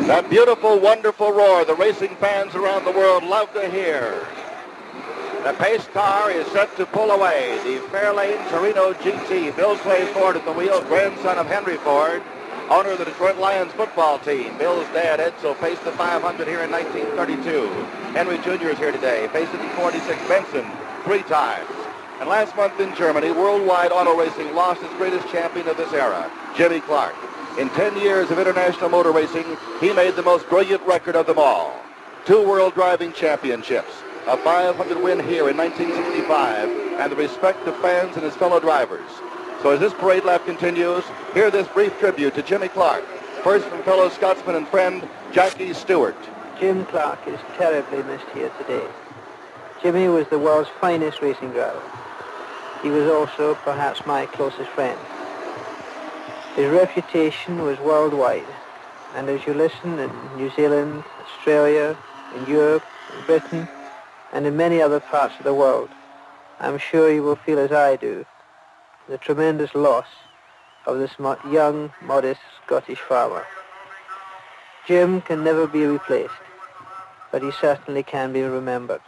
That beautiful, wonderful roar the racing fans around the world love to hear. The pace car is set to pull away. The Fairlane Torino GT. Bill Clay Ford at the wheel, grandson of Henry Ford, owner of the Detroit Lions football team. Bill's dad, Edsel, faced the 500 here in 1932. Henry Jr. is here today. Faced it in 46. Benson 3 times. And last month in Germany, Worldwide Auto Racing lost its greatest champion of this era, Jimmy Clark. In 10 years of international motor racing, he made the most brilliant record of them all. 2 World Driving Championships, a 500 win here in 1965, and the respect of fans and his fellow drivers. So as this parade lap continues, hear this brief tribute to Jimmy Clark, first from fellow Scotsman and friend Jackie Stewart. Jim Clark is terribly missed here today. Jimmy was the world's finest racing driver. He was also perhaps my closest friend. His reputation was worldwide, and as you listen in New Zealand, Australia, in Europe, in Britain, and in many other parts of the world, I'm sure you will feel as I do, the tremendous loss of this young, modest Scottish farmer. Jim can never be replaced, but he certainly can be remembered.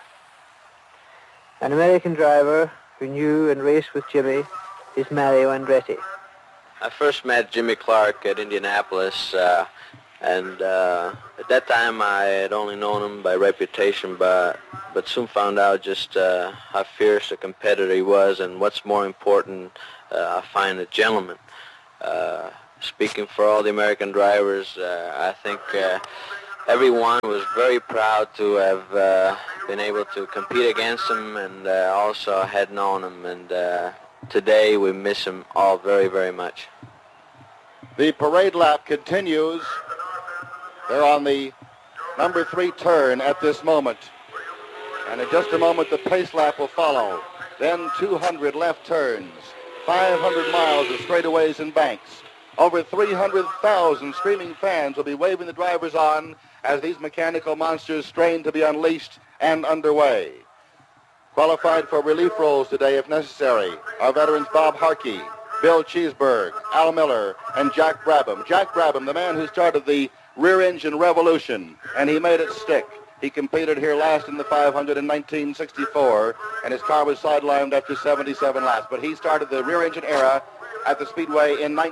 An American driver who knew and raced with Jimmy is Mario Andretti. I first met Jimmy Clark at Indianapolis, and at that time I had only known him by reputation, but soon found out just how fierce a competitor he was, and what's more important, I find a gentleman. Speaking for all the American drivers, I think everyone was very proud to have been able to compete against him, and also had known him, and today we miss him all very, very much. The parade lap continues. They're on the number 3 turn at this moment. And in just a moment, the pace lap will follow. Then 200 left turns, 500 miles of straightaways and banks. Over 300,000 screaming fans will be waving the drivers on as these mechanical monsters strain to be unleashed and underway. Qualified for relief roles today if necessary are veterans Bob Harkey, Bill Cheeseburg, Al Miller, and Jack Brabham. Jack Brabham, the man who started the rear-engine revolution, and he made it stick. He competed here last in the 500 in 1964, and his car was sidelined after 77 laps. But he started the rear-engine era at the Speedway in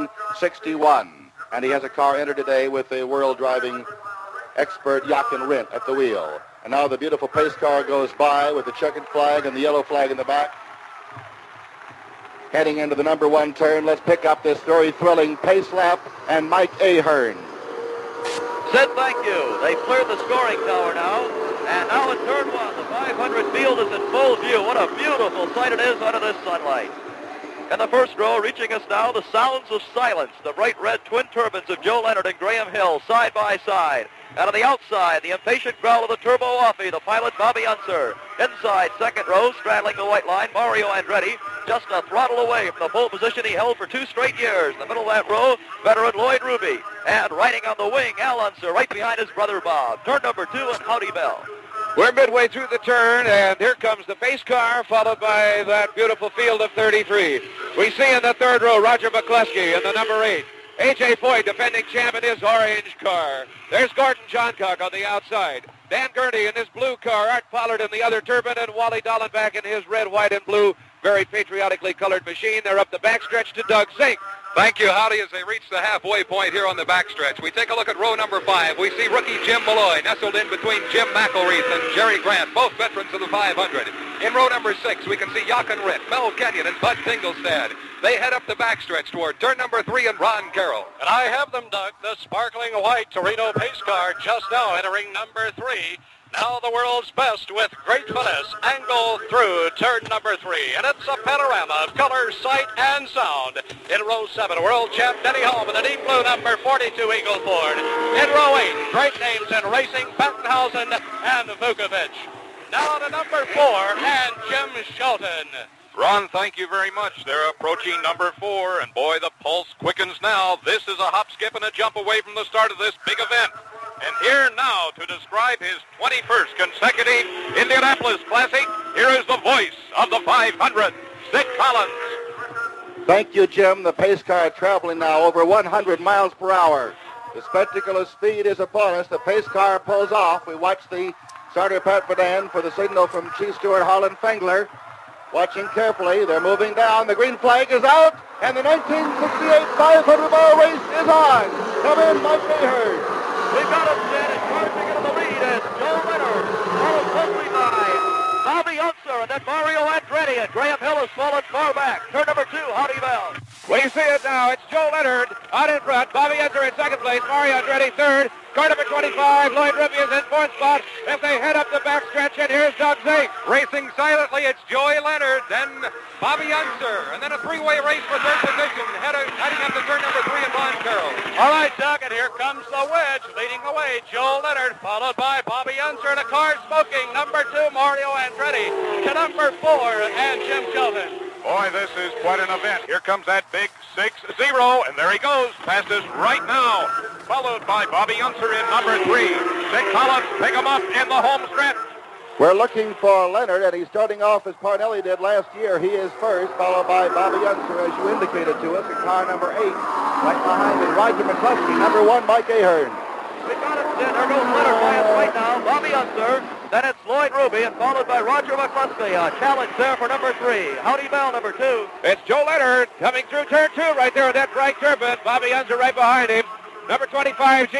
1961, and he has a car entered today with the world driving expert Jochen Rindt at the wheel. And now the beautiful pace car goes by with the checkered flag and the yellow flag in the back. Heading into the number 1 turn, let's pick up this very thrilling pace lap and Mike Ahern. Sid, thank you. They've cleared the scoring tower now, and now in turn 1, the 500 field is in full view. What a beautiful sight it is under this sunlight. In the first row, reaching us now, the sounds of silence, the bright red twin turbines of Joe Leonard and Graham Hill, side by side. And on the outside, the impatient growl of the Turbo Offie, the pilot Bobby Unser. Inside, second row, straddling the white line, Mario Andretti, just a throttle away from the pole position he held for 2 straight years. In the middle of that row, veteran Lloyd Ruby. And riding on the wing, Al Unser, right behind his brother Bob. Turn number 2 and Howdy Bell. We're midway through the turn, and here comes the pace car, followed by that beautiful field of 33. We see in the third row Roger McCluskey in the number 8. A.J. Foyt, defending champ in his orange car. There's Gordon Johncock on the outside. Dan Gurney in his blue car. Art Pollard in the other turbine, and Wally Dallenbach in his red, white, and blue, very patriotically colored machine. They're up the backstretch to Doug Zink. Thank you, Howdy, as they reach the halfway point here on the backstretch. We take a look at row number 5. We see rookie Jim Malloy nestled in between Jim McElreath and Jerry Grant, both veterans of the 500. In row number 6, we can see Jochen Rindt, Mel Kenyon, and Bud Tingelstad. They head up the backstretch toward turn number 3 and Ron Carroll. And I have them, Doug, the sparkling white Torino pace car just now entering number 3. Now the world's best with great finesse, angle through turn number 3. And it's a panorama of color, sight, and sound. In row 7, world champ Denny Hulme in the deep blue number 42 Eagle Ford. In row 8, great names in racing, Battenhausen and Vukovic. Now to number 4 and Jim Shelton. Ron, thank you very much. They're approaching number 4, and boy, the pulse quickens now. This is a hop, skip, and a jump away from the start of this big event. And here now to describe his 21st consecutive Indianapolis Classic, here is the voice of the 500, Sid Collins. Thank you, Jim. The pace car traveling now over 100 miles per hour. The spectacle of speed is upon us. The pace car pulls off. We watch the starter Pat Verdun for the signal from Chief Steward Harlan Fengler. Watching carefully. They're moving down. The green flag is out. And the 1968 500-mile race is on. Come in, Mike Ahern. We've got it set. It's charging into the lead as Joe Leonard, followed closely by Bobby Unser, and then Mario Andretti, and Graham Hill has fallen far back. Turn number 2, Howdy Bell. We see it now. It's Joe Leonard out in front. Bobby Unser in second place. Mario Andretti third. Car number 25, Lloyd Ruby is in fourth spot as they head up the backstretch, and here's Doug Zink. Racing silently, it's Joey Leonard, then Bobby Unser, and then a three-way race for third position, heading up to turn number 3 in Ron Carroll. All right, Doug, and here comes the wedge. Leading the way, Joe Leonard, followed by Bobby Unser, and a car smoking. Number 2, Mario Andretti, to number 4, and Jim Shelton. Boy, this is quite an event. Here comes that big 6-0, and there he goes, past us right now. Followed by Bobby Unser in number 3. Sid Collins pick him up in the home stretch. We're looking for Leonard, and he's starting off as Parnelli did last year. He is first, followed by Bobby Unser, as you indicated to us, in car number 8. Right behind is Roger McCluskey. Number 1, Mike Ahern. We got it set. There goes Leonard by us right now. Bobby Unser. Then it's Lloyd Ruby, and followed by Roger McCluskey. A challenge there for number 3. Howdy Bell, number 2. It's Joe Leonard coming through turn 2 right there with that bright turban. Bobby Unser right behind him. Number 25,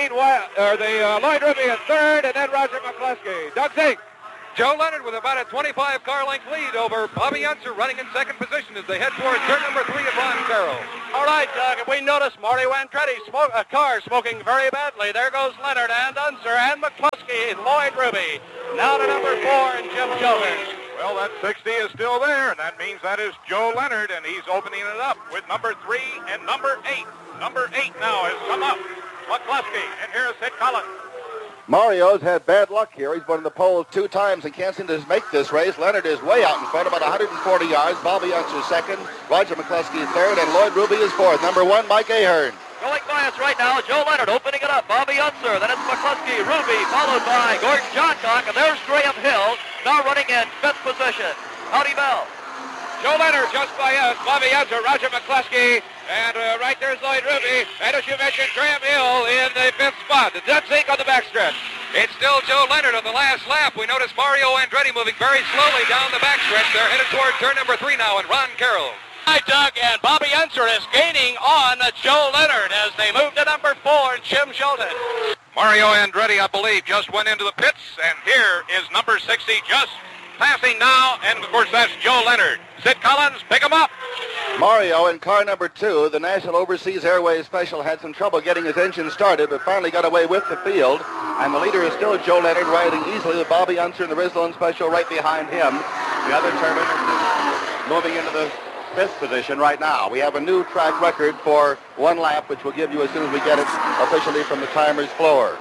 Lloyd Ruby in third, and then Roger McCluskey. Doug Zink. Joe Leonard with about a 25 car length lead over Bobby Unser, running in second position as they head towards turn number 3 of Ron Carroll. All right, Doug, and we notice Mario Andretti a car smoking very badly. There goes Leonard and Unser and McCluskey and Lloyd Ruby. Now to number 4 and Jim Shelton. Well, that 60 is still there, and that means that is Joe Leonard, and he's opening it up with number 3 and number 8. Number 8 now has come up. McCluskey, and here's Sid Collins. Mario's had bad luck here. He's been in the pole 2 times and can't seem to make this race. Leonard is way out in front, about 140 yards. Bobby Unser second, Roger McCluskey third, and Lloyd Ruby is fourth. Number 1, Mike Ahern. Going by us right now, Joe Leonard opening it up. Bobby Unser, then it's McCluskey, Ruby, followed by Gordon Johncock, and there's Graham Hill, now running in 5th position. Howdy Bell. Joe Leonard just by us, Bobby Unser, Roger McCluskey, and right there's Lloyd Ruby, and as you mentioned, Graham Hill in the 5th spot. Doug Zink on the backstretch. It's still Joe Leonard on the last lap. We notice Mario Andretti moving very slowly down the backstretch. They're headed toward turn number 3 now, and Ron Carroll. Hi, Doug, and Bobby Unser is gaining on Joe Leonard as they move to number 4 and Jim Shelton. Mario Andretti, I believe, just went into the pits, and here is number 60 just passing now, and of course that's Joe Leonard. Sid Collins, pick him up. Mario in car number 2, the National Overseas Airways Special, had some trouble getting his engine started, but finally got away with the field. And the leader is still Joe Leonard, riding easily with Bobby Unser in the Rizlone Special right behind him. The other turbine is moving into the 5th position right now. We have a new track record for 1 lap, which we'll give you as soon as we get it officially from the timer's floor.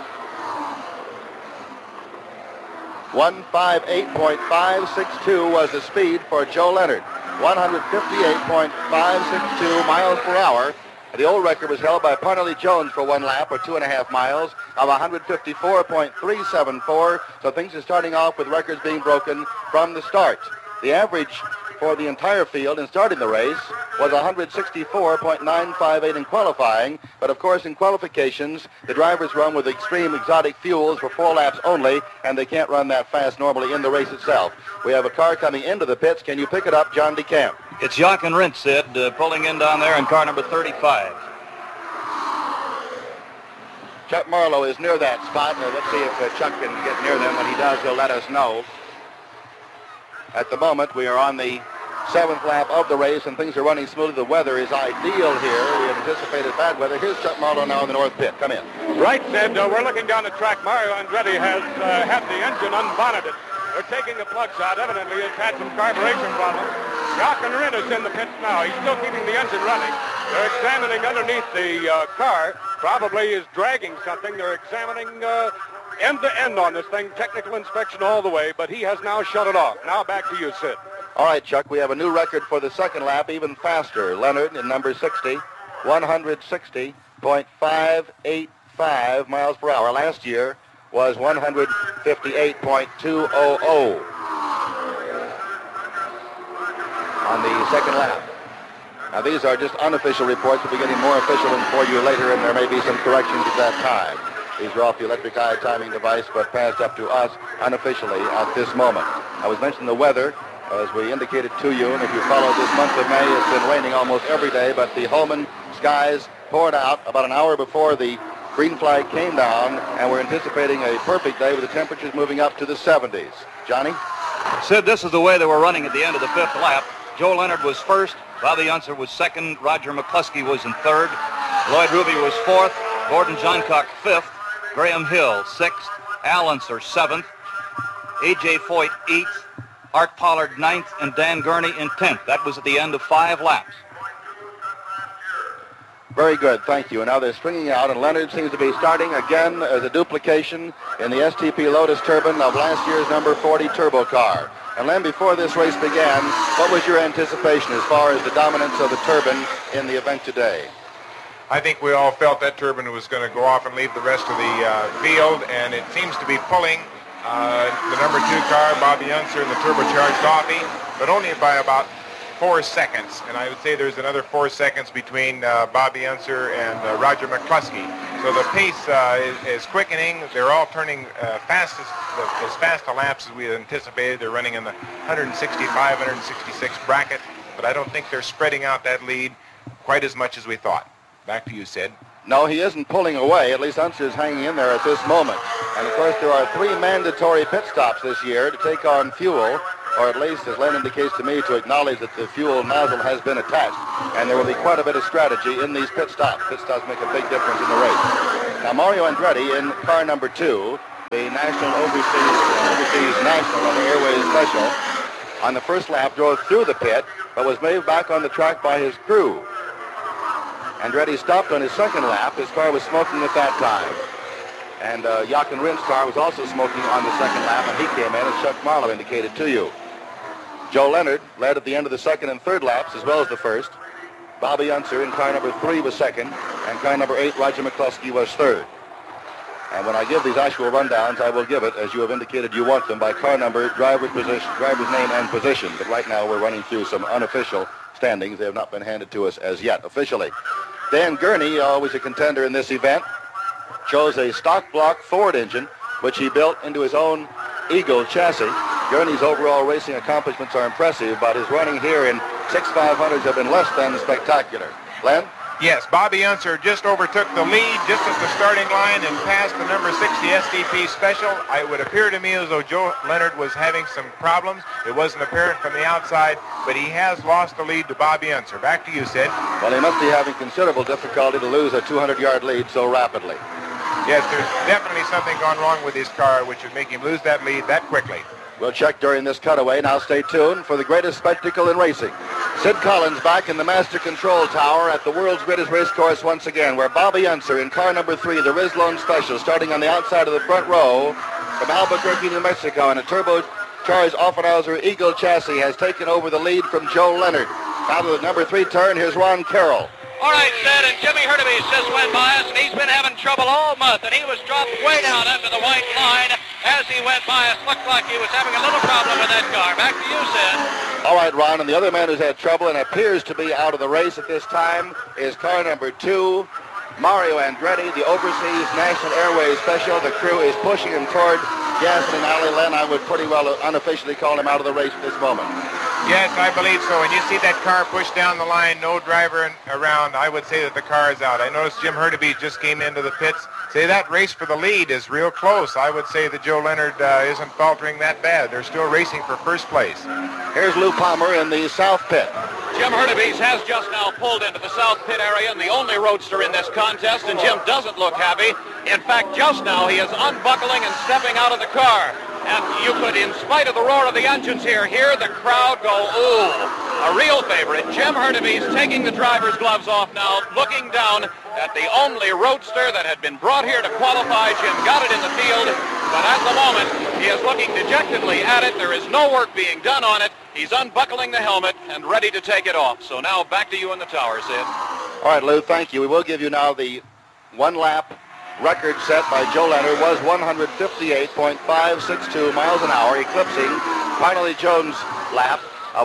158.562 was the speed for Joe Leonard. 158.562 miles per hour. The old record was held by Parnelli Jones for 1 lap, or 2.5 miles, of 154.374. So things are starting off with records being broken from the start. The average for the entire field in starting the race was 164.958 in qualifying, but of course in qualifications the drivers run with extreme exotic fuels for 4 laps only, and they can't run that fast normally in the race itself. We have a car coming into the pits. Can you pick it up, John DeCamp? It's Jochen Rindt, Sid, pulling in down there in car number 35. Chuck Marlowe is near that spot. Let's see if Chuck can get near them. When he does, he'll let us know. At the moment, we are on the 7th lap of the race, and things are running smoothly. The weather is ideal here. We had anticipated bad weather. Here's Chuck Marlowe now in the north pit. Come in. Right, Sid. We're looking down the track. Mario Andretti has had the engine unbonneted. They're taking the plugs out. Evidently, it's had some carburation problems. Jochen Rindt is in the pits now. He's still keeping the engine running. They're examining underneath the car. Probably is dragging something. They're examining end to end on this thing. Technical inspection all the way, but he has now shut it off. Now back to you, Sid. All right, Chuck, we have a new record for the second lap, even faster. Leonard in number 60, 160.585 miles per hour. Last year was 158.200 on the second lap. Now, these are just unofficial reports. We'll be getting more official ones for you later, and there may be some corrections at that time. These are off the electric eye timing device, but passed up to us unofficially at this moment. I was mentioning the weather, as we indicated to you, and if you followed this month of May, it's been raining almost every day, but the Holman skies poured out about an hour before the green flag came down, and we're anticipating a perfect day with the temperatures moving up to the 70s. Johnny? Sid, this is the way they were running at the end of the fifth lap. Joe Leonard was first, Bobby Unser was second, Roger McCluskey was in third, Lloyd Ruby was fourth, Gordon Johncock fifth, Graham Hill sixth, Al Unser seventh, A.J. Foyt eighth, Art Pollard ninth, and Dan Gurney in 10th. That was at the end of 5 laps. Very good, thank you. And now they're stringing out, and Leonard seems to be starting again as a duplication in the STP Lotus turbine of last year's number 40 turbo car. And Len, before this race began, what was your anticipation as far as the dominance of the turbine in the event today? I think we all felt that turbine was going to go off and leave the rest of the field, and it seems to be pulling the number 2 car, Bobby Unser, and the turbocharged Offie, but only by about 4 seconds. And I would say there's another 4 seconds between Bobby Unser and Roger McCluskey. So the pace is quickening. They're all turning as fast a laps as we had anticipated. They're running in the 165, 166 bracket, but I don't think they're spreading out that lead quite as much as we thought. Back to you, Sid. No, he isn't pulling away. At least Unser's hanging in there at this moment. And, of course, there are 3 mandatory pit stops this year to take on fuel, or at least, as Len indicates to me, to acknowledge that the fuel nozzle has been attached. And there will be quite a bit of strategy in these pit stops. Pit stops make a big difference in the race. Now, Mario Andretti in car number 2, the National Overseas National of the Airways Special, on the first lap drove through the pit, but was moved back on the track by his crew. Andretti stopped on his second lap. His car was smoking at that time. And Jochen Rindt's car was also smoking on the second lap, and he came in, as Chuck Marlowe indicated to you. Joe Leonard led at the end of the second and third laps, as well as the first. Bobby Unser in car number 3 was second, and car number 8, Roger McCluskey, was third. And when I give these actual rundowns, I will give it, as you have indicated you want them, by car number, driver's name, and position. But right now we're running through some unofficial standings. They have not been handed to us as yet officially. Dan Gurney, always a contender in this event, chose a stock block Ford engine, which he built into his own Eagle chassis. Gurney's overall racing accomplishments are impressive, but his running here in 6.500s have been less than spectacular. Len? Yes, Bobby Unser just overtook the lead just at the starting line and passed the number 60 SDP Special. It would appear to me as though Joe Leonard was having some problems. It wasn't apparent from the outside, but he has lost the lead to Bobby Unser. Back to you, Sid. Well, he must be having considerable difficulty to lose a 200-yard lead so rapidly. Yes, there's definitely something gone wrong with his car, which would make him lose that lead that quickly. We'll check during this cutaway. Now stay tuned for the greatest spectacle in racing. Sid Collins back in the Master Control Tower at the world's greatest race course once again, where Bobby Unser in car number 3, the Rizlone Special, starting on the outside of the front row from Albuquerque, New Mexico, and a turbocharged Offenhauser Eagle chassis has taken over the lead from Joe Leonard. Now to the number 3 turn, here's Ron Carroll. All right, Sid, and Jimmy Hurtubise just went by us, and he's been having trouble all month, and he was dropped way down under the white line as he went by us. Looked like he was having a little problem with that car. Back to you, Sid. All right, Ron, and the other man who's had trouble and appears to be out of the race at this time is car number 2, Mario Andretti, the Overseas National Airways Special. The crew is pushing him toward Gasoline Alley. Len, I would pretty well unofficially call him out of the race at this moment. Yes, I believe so. When you see that car push down the line, no driver around, I would say that the car is out. I noticed Jim Hurtubise just came into the pits. Say that race for the lead is real close. I would say that Joe Leonard isn't faltering that bad. They're still racing for first place. Here's Lou Palmer in the south pit. Jim Hurtubise has just now pulled into the south pit area, and the only roadster in this contest, and Jim doesn't look happy. In fact, just now he is unbuckling and stepping out of the car. And you could, in spite of the roar of the engines here, hear the crowd go, ooh. A real favorite, Jim Hurtubise, taking the driver's gloves off now, looking down at the only roadster that had been brought here to qualify. Jim got it in the field, but at the moment, he is looking dejectedly at it. There is no work being done on it. He's unbuckling the helmet and ready to take it off. So now back to you in the tower, Sid. All right, Lou, thank you. We will give you now the one-lap record set by Joe Leonard was 158.562 miles an hour, eclipsing Finally Jones' lap of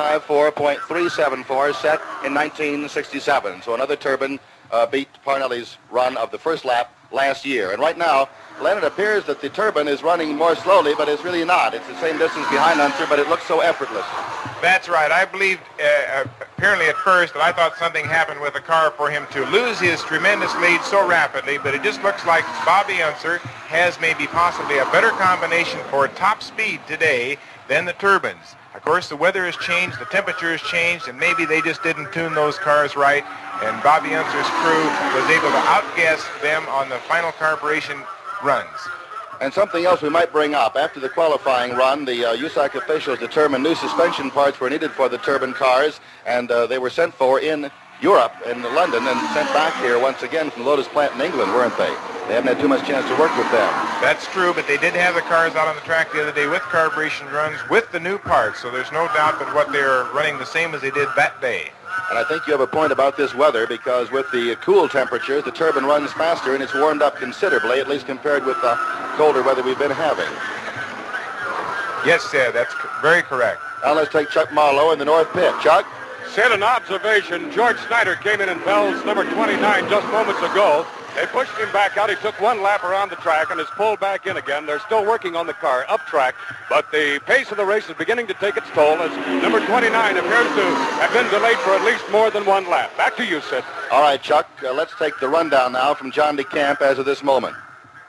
154.374 set in 1967. So another turbine beat Parnelli's run of the first lap last year. And right now, Leonard, appears that the turbine is running more slowly, but it's really not. It's the same distance behind Unser, but it looks so effortless. That's right. I believed, apparently at first, that I thought something happened with the car for him to lose his tremendous lead so rapidly, but it just looks like Bobby Unser has maybe possibly a better combination for top speed today than the turbines. Of course, the weather has changed, the temperature has changed, and maybe they just didn't tune those cars right, and Bobby Unser's crew was able to outguess them on the final carburation runs. And something else we might bring up. After the qualifying run, the USAC officials determined new suspension parts were needed for the turbine cars, and they were sent for in Europe, in London, and sent back here once again from the Lotus plant in England, weren't they? They haven't had too much chance to work with them. That's true, but they did have the cars out on the track the other day with carburation runs with the new parts, so there's no doubt that what they're running the same as they did that day. And I think you have a point about this weather, because with the cool temperatures, the turbine runs faster, and it's warmed up considerably, at least compared with the colder weather we've been having. Yes, Sid, that's very correct. Now let's take Chuck Marlowe in the north pit. Chuck? Sid, an observation. George Snyder came in Bell's number 29 just moments ago. They pushed him back out. He took one lap around the track and is pulled back in again. They're still working on the car up track, but the pace of the race is beginning to take its toll as number 29 appears to have been delayed for at least more than one lap. Back to you, Sid. All right, Chuck, let's take the rundown now from John DeCamp as of this moment.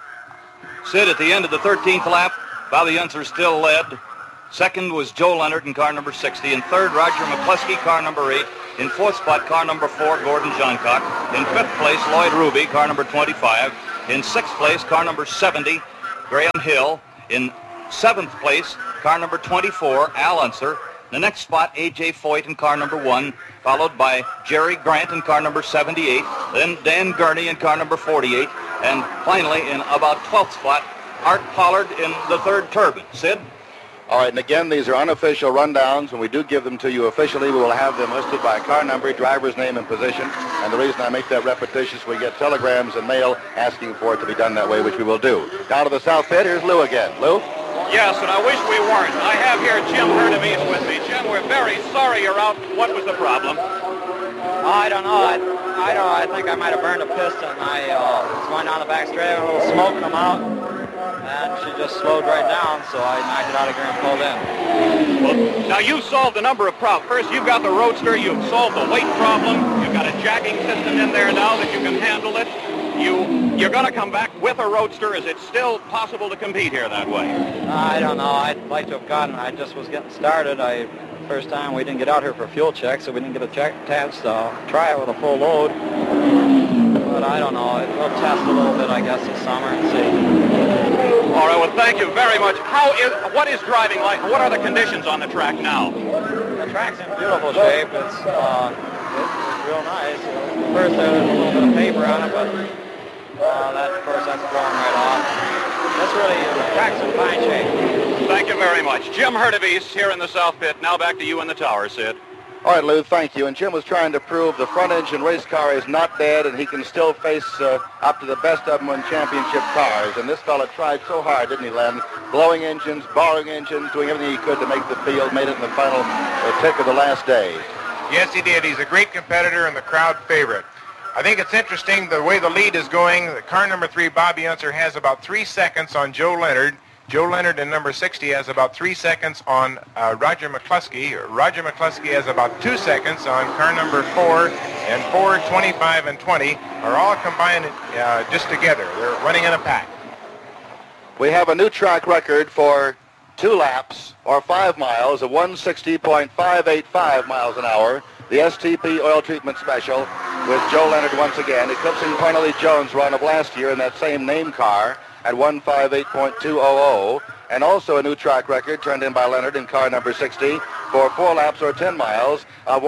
Sid, at the end of the 13th lap, Bobby Unser still led. Second was Joe Leonard in car number 60. In third, Roger McCluskey, car number 8. In fourth spot, car number 4, Gordon Johncock. In fifth place, Lloyd Ruby, car number 25. In sixth place, car number 70, Graham Hill. In seventh place, car number 24, Al Unser. The next spot, A.J. Foyt in car number 1, followed by Jerry Grant in car number 78. Then Dan Gurney in car number 48. And finally, in about 12th spot, Art Pollard in the third turbine. Sid? All right, and again, these are unofficial rundowns. When we do give them to you officially, we will have them listed by car number, driver's name, and position. And the reason I make that repetitious, we get telegrams and mail asking for it to be done that way, which we will do. Down to the south pit, here's Lou again. Lou? Yes, and I wish we weren't. I have here Jim Hurtubise with me. Jim, we're very sorry you're out. What was the problem? I don't know. I think I might have burned a piston. I was going down the back straight, a little smoke come out, and she just slowed right down, so I knocked it out of gear and pulled in. Well, now you've solved a number of problems. First, you've got the Roadster. You've solved the weight problem. You've got a jacking system in there now that you can handle it. You're going to come back with a Roadster. Is it still possible to compete here that way? I don't know. I'd like to have gotten. I just was getting started. First time we didn't get out here for fuel check, so we didn't get a chance to try it with a full load. But I don't know. We'll test a little bit, I guess, this summer and see. All right. Well, thank you very much. What is driving like? What are the conditions on the track now? The track's in beautiful shape. It's real nice. First, there's a little bit of paper on it, but of course, that's blowing right off. That's really, the track's in fine shape. Thank you very much. Jim Hurtubise here in the south pit. Now back to you in the tower, Sid. All right, Lou, thank you. And Jim was trying to prove the front-engine race car is not dead, and he can still face up to the best of them in championship cars. And this fella tried so hard, didn't he, Len? Blowing engines, borrowing engines, doing everything he could to make the field, made it in the final tick of the last day. Yes, he did. He's a great competitor and the crowd favorite. I think it's interesting the way the lead is going. The car number 3, Bobby Unser, has about 3 seconds on Joe Leonard. Joe Leonard in number 60 has about 3 seconds on Roger McCluskey. Roger McCluskey has about 2 seconds on car number 4, and 4, 25, and 20 are all combined just together. They're running in a pack. We have a new track record for 2 laps or 5 miles of 160.585 miles an hour. The STP oil treatment special with Joe Leonard once again, eclipsing Parnelli Jones' run of last year in that same name car at 158.200, and also a new track record turned in by Leonard in car number 60 for 4 laps or 10 miles of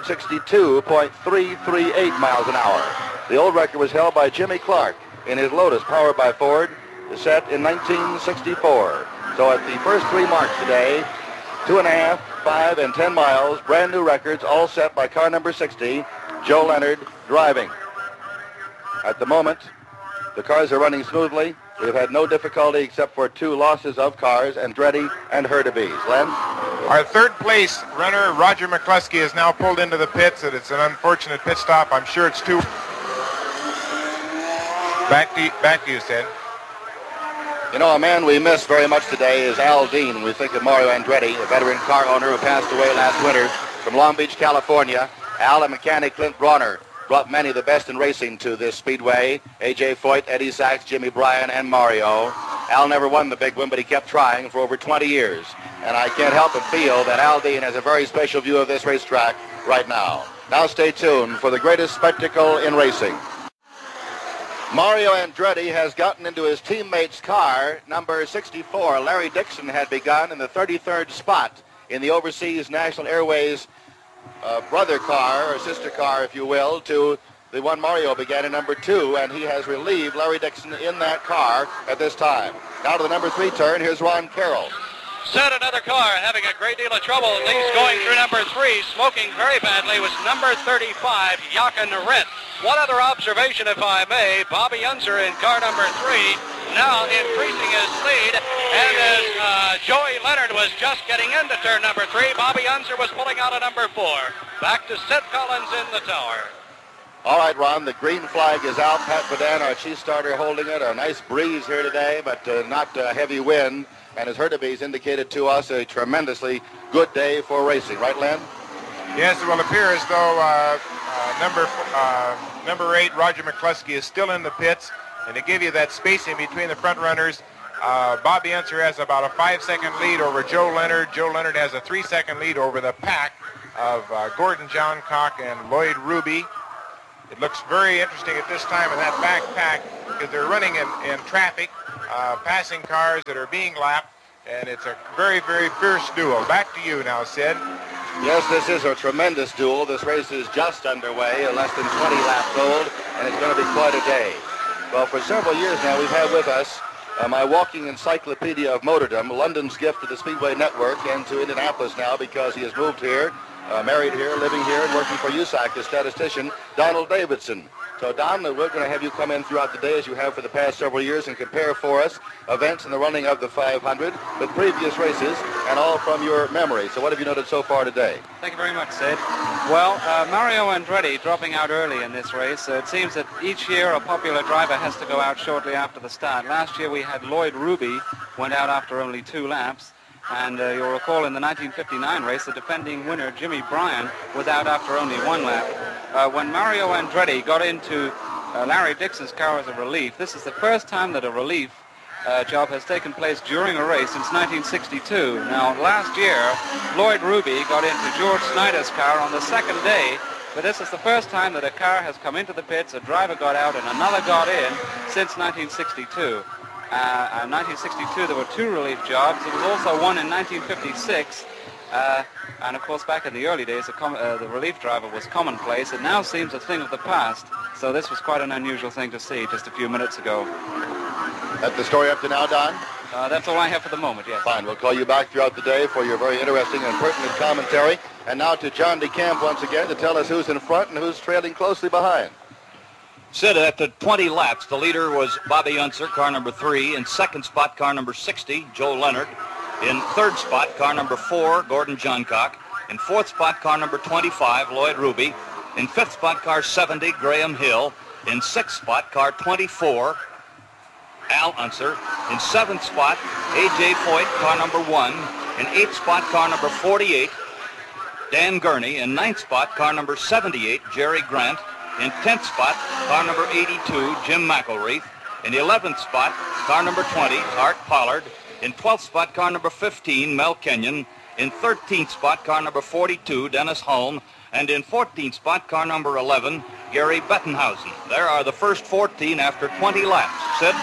162.338 miles an hour. The old record was held by Jimmy Clark in his Lotus, powered by Ford, set in 1964. So at the first 3 marks today, 2.5, 5, and 10 miles, brand new records, all set by car number 60, Joe Leonard driving. At the moment, the cars are running smoothly. We've had no difficulty except for 2 losses of cars, Andretti and Hurtubise. Len? Our third place runner, Roger McCluskey, is now pulled into the pits, and it's an unfortunate pit stop. I'm sure it's too... Back to you, Sid. You know, a man we miss very much today is Al Dean. We think of Mario Andretti, a veteran car owner who passed away last winter from Long Beach, California. Al and mechanic Clint Brawner brought many of the best in racing to this speedway. A.J. Foyt, Eddie Sachs, Jimmy Bryan, and Mario. Al never won the big one, but he kept trying for over 20 years. And I can't help but feel that Al Dean has a very special view of this racetrack right now. Now stay tuned for the greatest spectacle in racing. Mario Andretti has gotten into his teammate's car, number 64. Larry Dixon had begun in the 33rd spot in the Overseas National Airways brother car, or sister car, if you will, to the one Mario began in number 2, and he has relieved Larry Dixon in that car at this time. Now to the number 3 turn, here's Ron Carroll. Set another car having a great deal of trouble, at least going through number 3, smoking very badly, was number 35, Jochen Rindt. One other observation, if I may, Bobby Unser in car number 3, now increasing his lead, and as Joey Leonard was just getting into turn number 3, Bobby Unser was pulling out a number 4. Back to Sid Collins in the tower. All right, Ron, the green flag is out. Pat Badan, our chief starter, holding it. A nice breeze here today, but not a heavy wind. And as Hurtubise indicated to us, a tremendously good day for racing. Right, Len? Yes, it will appear as though number 8, Roger McCluskey, is still in the pits. And to give you that spacing between the front runners, Bobby Unser has about a 5-second lead over Joe Leonard. Joe Leonard has a 3-second lead over the pack of Gordon Johncock and Lloyd Ruby. It looks very interesting at this time in that back pack because they're running in traffic, passing cars that are being lapped, and it's a very, very fierce duel. Back to you now, Sid. Yes, this is a tremendous duel. This race is just underway, less than 20 laps old, and it's going to be quite a day. Well, for several years now, we've had with us my walking encyclopedia of motordom, London's gift to the Speedway Network and to Indianapolis now because he has moved here, married here, living here, and working for USAC as statistician, Donald Davidson. So, Don, we're going to have you come in throughout the day as you have for the past several years and compare for us events in the running of the 500 with previous races and all from your memory. So what have you noted so far today? Thank you very much, Sid. Well, Mario Andretti dropping out early in this race. It seems that each year a popular driver has to go out shortly after the start. Last year we had Lloyd Ruby, went out after only 2 laps. And you'll recall in the 1959 race, the defending winner, Jimmy Bryan, was out after only 1 lap. When Mario Andretti got into Larry Dixon's car as a relief, this is the first time that a relief job has taken place during a race since 1962. Now, last year, Lloyd Ruby got into George Snyder's car on the 2nd day, but this is the first time that a car has come into the pits, a driver got out, and another got in since 1962. In 1962, there were 2 relief jobs. There was also one in 1956. And, of course, back in the early days, the relief driver was commonplace. It now seems a thing of the past. So this was quite an unusual thing to see just a few minutes ago. That's the story up to now, Don? That's all I have for the moment, yes. Fine. We'll call you back throughout the day for your very interesting and pertinent commentary. And now to John DeCamp once again to tell us who's in front and who's trailing closely behind. Sid, after 20 laps, the leader was Bobby Unser, car number 3. In 2nd spot, car number 60, Joe Leonard. In 3rd spot, car number 4, Gordon Johncock. In 4th spot, car number 25, Lloyd Ruby. In 5th spot, car 70, Graham Hill. In 6th spot, car 24, Al Unser. In 7th spot, A.J. Foyt, car number 1. In 8th spot, car number 48, Dan Gurney. In 9th spot, car number 78, Jerry Grant. In 10th spot, car number 82, Jim McElreath. In 11th spot, car number 20, Art Pollard. In 12th spot, car number 15, Mel Kenyon. In 13th spot, car number 42, Dennis Holm. And in 14th spot, car number 11, Gary Bettenhausen. There are the first 14 after 20 laps. Sid?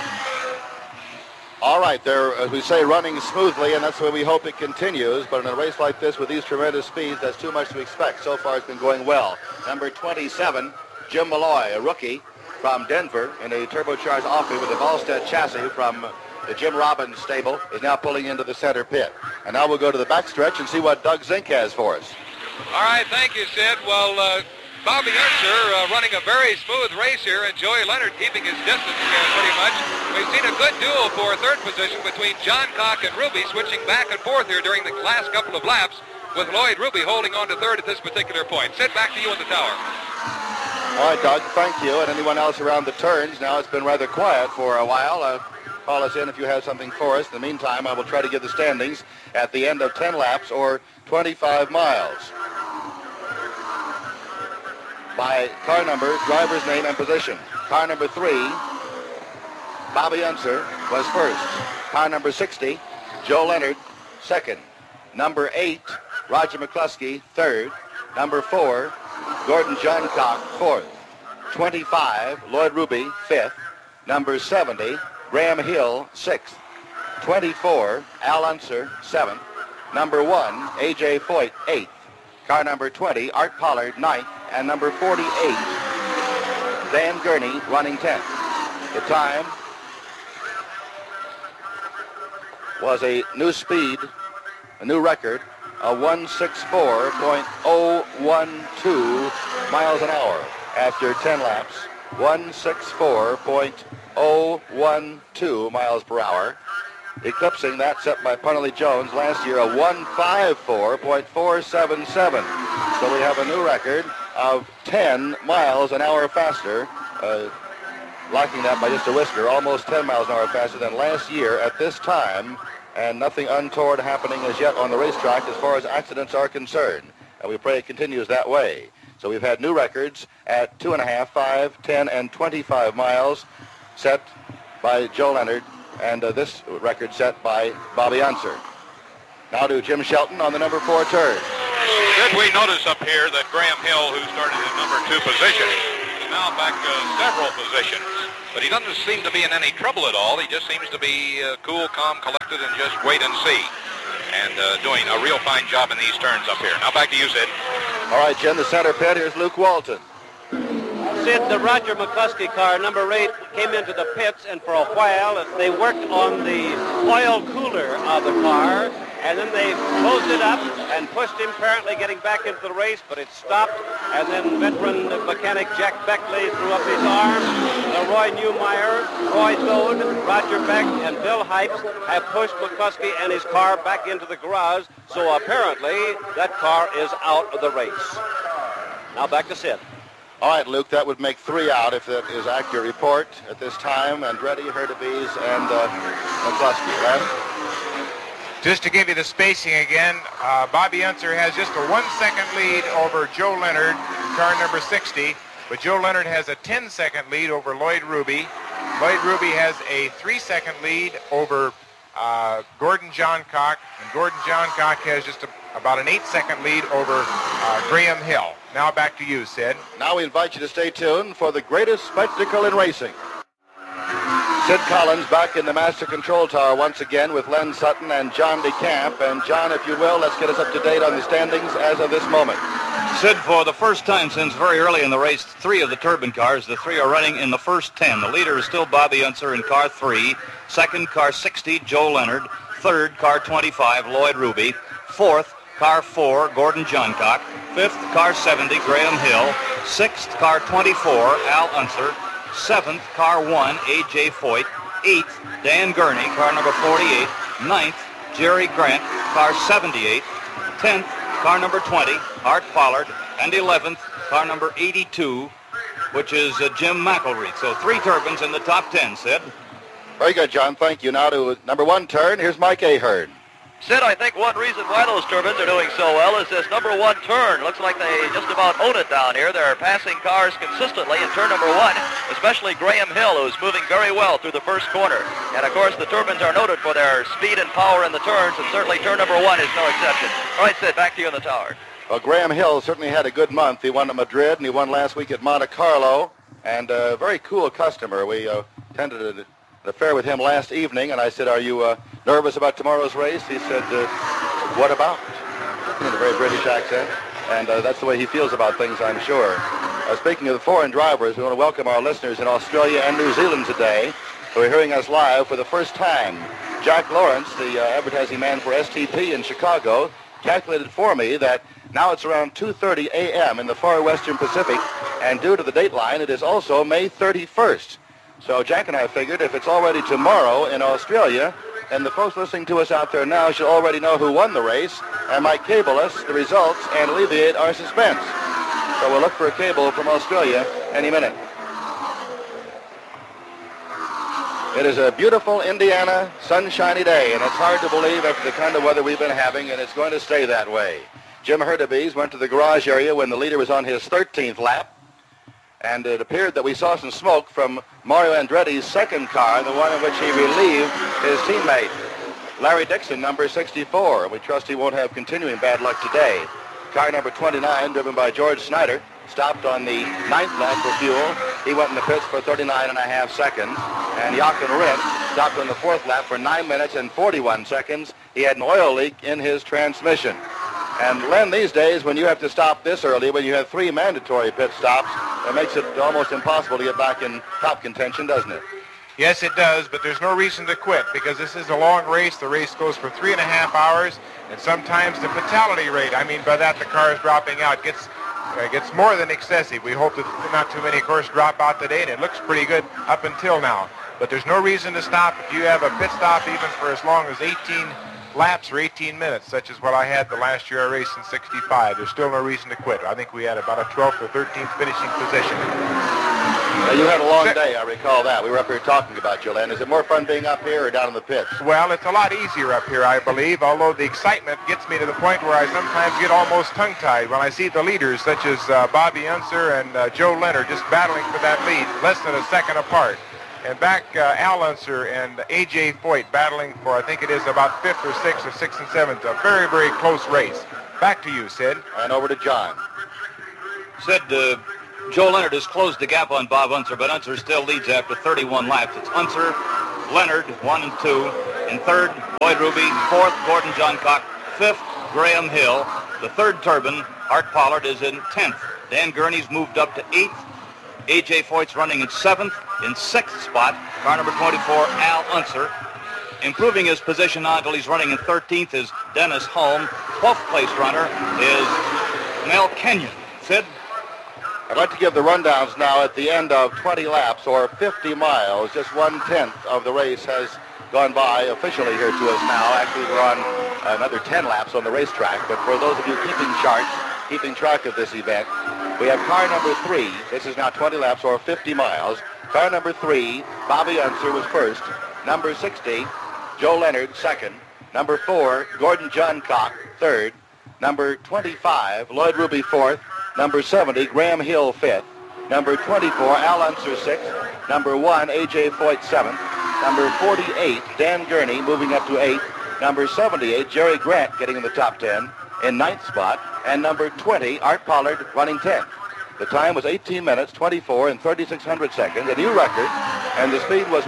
All right, they're, as we say, running smoothly, and that's where we hope it continues. But in a race like this with these tremendous speeds, that's too much to expect. So far, it's been going well. Number 27, Jim Malloy, a rookie from Denver in a turbocharged Offie with a Volstead chassis from the Jim Robbins stable, is now pulling into the center pit. And now we'll go to the backstretch and see what Doug Zink has for us. All right, thank you, Sid. Well, Bobby Unser running a very smooth race here, and Joey Leonard keeping his distance pretty much. We've seen a good duel for third position between John Cock and Ruby, switching back and forth here during the last couple of laps, with Lloyd Ruby holding on to third at this particular point. Sid, back to you in the tower. All right, Doug, thank you. And anyone else around the turns? Now it's been rather quiet for a while. Call us in if you have something for us. In the meantime, I will try to give the standings at the end of 10 laps or 25 miles. By car number, driver's name, and position. Car number 3, Bobby Unser, was first. Car number 60, Joe Leonard, second. Number 8, Roger McCluskey, third. Number 4, Gordon Johncock, fourth. 25, Lloyd Ruby, fifth. Number 70, Graham Hill, sixth. 24, Al Unser, seventh. Number 1, A.J. Foyt, eighth. Car number 20, Art Pollard, ninth. And number 48, Dan Gurney, running 10th. The time was a new speed, a new record, a 164.012 miles an hour after 10 laps. 164.012 miles per hour, eclipsing that set by Parnelly Jones last year, a 154.477. So we have a new record of 10 miles an hour faster, lacking that by just a whisker, almost 10 miles an hour faster than last year at this time, and nothing untoward happening as yet on the racetrack as far as accidents are concerned. And we pray it continues that way. So we've had new records at 2.5, 5, 10, and 25 miles set by Joe Leonard, and this record set by Bobby Unser. Now to Jim Shelton on the number 4 turn. Did we notice up here that Graham Hill, who started in number 2 position, is now back several positions. But he doesn't seem to be in any trouble at all. He just seems to be cool, calm, collected, and just wait and see. And doing a real fine job in these turns up here. Now back to you, Sid. All right, Jim, the center pit. Here's Luke Walton. Sid, the Roger McCluskey car, number 8, came into the pits, and for a while they worked on the oil cooler of the car, and then they closed it up and pushed him, apparently getting back into the race, but it stopped, and then veteran mechanic Jack Beckley threw up his arm. Roy Newmeyer, Roy Thode, Roger Beck, and Bill Hipes have pushed McCluskey and his car back into the garage, so apparently that car is out of the race. Now back to Sid. All right, Luke, that would make 3 out if that is accurate report at this time. Andretti, Hurtubise, and McCluskey. Len? Just to give you the spacing again, Bobby Unser has just a 1-second lead over Joe Leonard, car number 60. But Joe Leonard has a 10-second lead over Lloyd Ruby. Lloyd Ruby has a 3-second lead over Gordon Johncock. And Gordon Johncock has just about an 8-second lead over Graham Hill. Now back to you, Sid. Now we invite you to stay tuned for the greatest spectacle in racing. Sid Collins back in the Master Control Tower once again with Len Sutton and John DeCamp. And John, if you will, let's get us up to date on the standings as of this moment. Sid, for the first time since very early in the race, 3 of the turbine cars, the 3 are running in the first 10. The leader is still Bobby Unser in car 3. Second, car 60, Joe Leonard. Third, car 25, Lloyd Ruby. Fourth, car 4, Gordon Johncock. Fifth, car 70, Graham Hill. Sixth, car 24, Al Unser. Seventh, car 1, A.J. Foyt. Eighth, Dan Gurney, car number 48. Ninth, Jerry Grant, car 78. 10th, car number 20, Art Pollard. And 11th, car number 82, which is Jim McElreath. So 3 turbines in the top 10, Sid. Very good, John. Thank you. Now to number 1 turn. Here's Mike Ahern. Sid, I think one reason why those turbines are doing so well is this number 1 turn. Looks like they just about own it down here. They're passing cars consistently in turn number 1, especially Graham Hill, who's moving very well through the first corner. And, of course, the turbines are noted for their speed and power in the turns, and certainly turn number 1 is no exception. All right, Sid, back to you in the tower. Well, Graham Hill certainly had a good month. He won at Madrid, and he won last week at Monte Carlo, and a very cool customer. We attended an affair with him last evening, and I said, are you nervous about tomorrow's race? He said, what about? In a very British accent, and that's the way he feels about things, I'm sure. Speaking of the foreign drivers, we want to welcome our listeners in Australia and New Zealand today who are hearing us live for the first time. Jack Lawrence, the advertising man for STP in Chicago, calculated for me that Now it's around 2:30 a.m. in the far western Pacific, and due to the date line, it is also May 31st. So Jack and I figured if it's already tomorrow in Australia, then the folks listening to us out there now should already know who won the race and might cable us the results and alleviate our suspense. So we'll look for a cable from Australia any minute. It is a beautiful Indiana sunshiny day, and it's hard to believe after the kind of weather we've been having, and it's going to stay that way. Jim Hurtubise went to the garage area when the leader was on his 13th lap, and it appeared that we saw some smoke from Mario Andretti's second car, the one in which he relieved his teammate, Larry Dixon, number 64. We trust he won't have continuing bad luck today. Car number 29, driven by George Snyder, stopped on the 9th lap for fuel. He went in the pits for 39.5 seconds. And Jochen Rindt stopped on the 4th lap for 9 minutes and 41 seconds. He had an oil leak in his transmission. And Len, these days, when you have to stop this early, when you have 3 mandatory pit stops, it makes it almost impossible to get back in top contention, doesn't it? Yes, it does, but there's no reason to quit because this is a long race. The race goes for 3.5 hours, and sometimes the fatality rate, I mean by that the cars dropping out, gets more than excessive. We hope that not too many cars drop out today, and it looks pretty good up until now. But there's no reason to stop. If you have a pit stop even for as long as 18 laps or 18 minutes, such as what I had the last year I raced in 65, there's still no reason to quit. I think we had about a 12th or 13th finishing position. Now, you had a long day, I recall that. We were up here talking about you, Len. Is it more fun being up here or down in the pits? Well, it's a lot easier up here, I believe, although the excitement gets me to the point where I sometimes get almost tongue-tied when I see the leaders, such as Bobby Unser and Joe Leonard, just battling for that lead, less than a second apart. And back Al Unser and A.J. Foyt battling for, I think it is about 5th or 6th or 6th and 7th. A very, very close race. Back to you, Sid. And over to John. Sid, Joe Leonard has closed the gap on Bob Unser, but Unser still leads after 31 laps. It's Unser, Leonard, 1 and 2. In 3rd, Lloyd Ruby. 4th, Gordon Johncock. 5th, Graham Hill. The 3rd turbine, Art Pollard, is in 10th. Dan Gurney's moved up to 8th. A.J. Foyt's running in 7th. In 6th spot, car number 24, Al Unser. Improving his position now until he's running in 13th is Dennis Holm. 12th place runner is Mel Kenyon. Sid? I'd like to give the rundowns now at the end of 20 laps or 50 miles. Just 1/10 of the race has gone by officially here to us now. Actually, we're on another 10 laps on the racetrack. But for those of you keeping charts, keeping track of this event, we have car number 3. This is now 20 laps or 50 miles. Car number 3, Bobby Unser was first. Number 60, Joe Leonard, second. Number 4, Gordon Johncock, third. Number 25, Lloyd Ruby, fourth. Number 70, Graham Hill, fifth. Number 24, Al Unser, sixth. Number 1, A.J. Foyt, seventh. Number 48, Dan Gurney, moving up to 8th. Number 78, Jerry Grant, getting in the top 10 in 9th spot. And number 20, Art Pollard, running 10th. The time was 18 minutes, 24 and 3600 seconds, a new record, and the speed was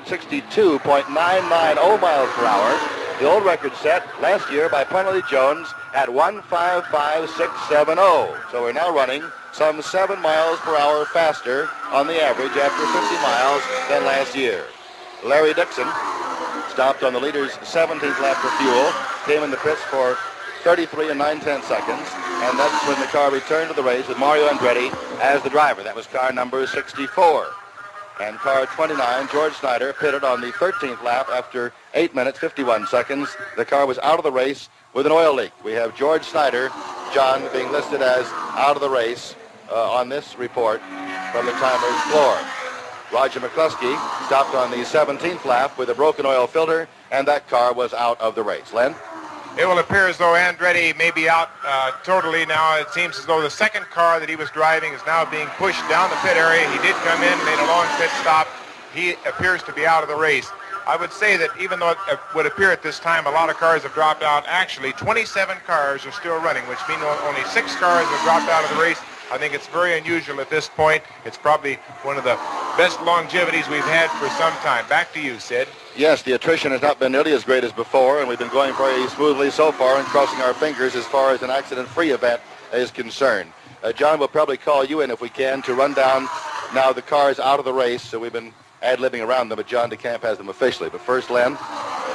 162.990 miles per hour. The old record set last year by Penalty Jones at 155.670. So we're now running some 7 miles per hour faster on the average after 50 miles than last year. Larry Dixon stopped on the leader's 17th lap for fuel, came in the pits for 33 and 9/10 seconds, and that's when the car returned to the race with Mario Andretti as the driver. That was car number 64. And car 29, George Snyder, pitted on the 13th lap after 8 minutes, 51 seconds. The car was out of the race with an oil leak. We have George Snyder, John, being listed as out of the race on this report from the timer's floor. Roger McCluskey stopped on the 17th lap with a broken oil filter, and that car was out of the race. Len? It will appear as though Andretti may be out totally now. It seems as though the second car that he was driving is now being pushed down the pit area. He did come in, made a long pit stop. He appears to be out of the race. I would say that even though it would appear at this time a lot of cars have dropped out, actually 27 cars are still running, which means only 6 cars have dropped out of the race. I think it's very unusual at this point. It's probably one of the best longevities we've had for some time. Back to you, Sid. Yes, the attrition has not been nearly as great as before, and we've been going very smoothly so far and crossing our fingers as far as an accident-free event is concerned. John, we'll probably call you in if we can to run down now the cars out of the race. So we've been ad-libbing around them, but John DeCamp has them officially. But first, Len.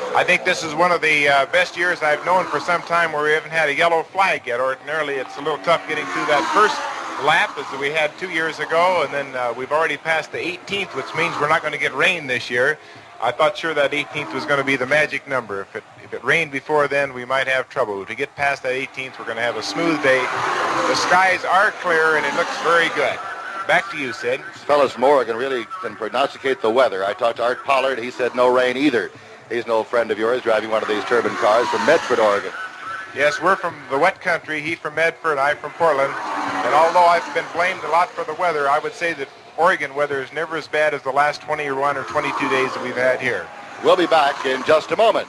I think this is one of the best years I've known for some time where we haven't had a yellow flag yet. Ordinarily, it's a little tough getting through that first lap as we had 2 years ago, and then we've already passed the 18th, which means we're not going to get rain this year. I thought sure that 18th was going to be the magic number. If it rained before then, we might have trouble. To get past that 18th, we're going to have a smooth day. The skies are clear, and it looks very good. Back to you, Sid. These fellows from Oregon really can prognosticate the weather. I talked to Art Pollard. He said no rain either. He's an old friend of yours driving one of these turbine cars from Medford, Oregon. Yes, we're from the wet country. He's from Medford, I'm from Portland. And although I've been blamed a lot for the weather, I would say that Oregon weather is never as bad as the last 21 or 22 days that we've had here. We'll be back in just a moment.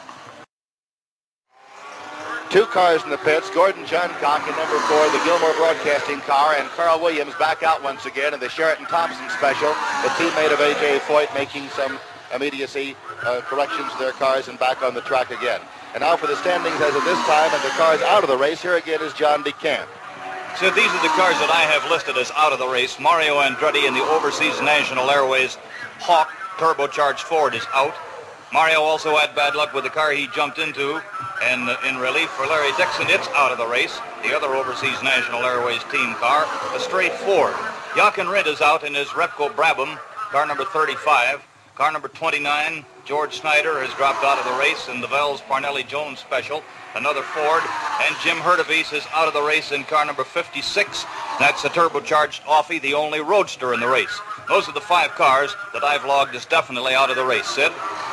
2 cars in the pits, Gordon Johncock in number 4, the Gilmore Broadcasting car, and Carl Williams back out once again in the Sheraton Thompson Special, the teammate of A.J. Foyt, making some immediacy corrections to their cars and back on the track again. And now for the standings as of this time, and the cars out of the race, here again is John DeCamp. So these are the cars that I have listed as out of the race. Mario Andretti in the Overseas National Airways Hawk turbocharged Ford is out. Mario also had bad luck with the car he jumped into, and in relief for Larry Dixon, it's out of the race. The other Overseas National Airways team car, a straight Ford. Jochen Rindt is out in his Repco Brabham, car number 35. Car number 29, George Snyder, has dropped out of the race in the Vels Parnelli Jones Special, another Ford, and Jim Hurtubise is out of the race in car number 56. That's a turbocharged Offie, the only roadster in the race. Those are the 5 cars that I've logged as definitely out of the race. Sid?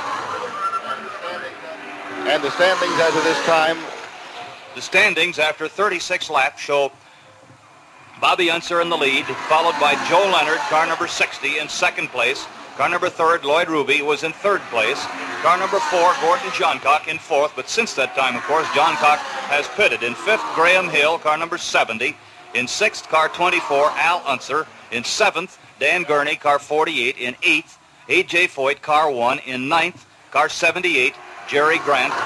And the standings as of this time? The standings after 36 laps show Bobby Unser in the lead, followed by Joe Leonard, car number 60, in second place. Car number 3, Lloyd Ruby, was in 3rd place. Car number 4, Gordon Johncock, in 4th. But since that time, of course, Johncock has pitted. In 5th, Graham Hill, car number 70. In 6th, car 24, Al Unser. In 7th, Dan Gurney, car 48. In 8th, A.J. Foyt, car 1. In 9th, car 78, Jerry Grant.